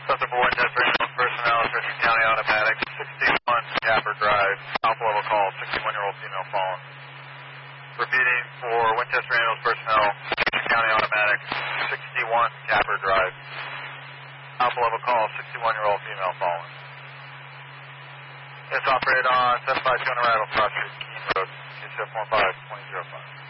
Something for Winchester Ambulance personnel, Richard County Automatic, 61 Capper Drive, alpha level call, 61-year-old female fallen. Repeating for Winchester Ambulance personnel, Richard County Automatic, 61 Capper Drive, alpha level call, 61-year-old female fallen. It's operated on 752 on arrival, Cross Street, Keene Road, K745-2005.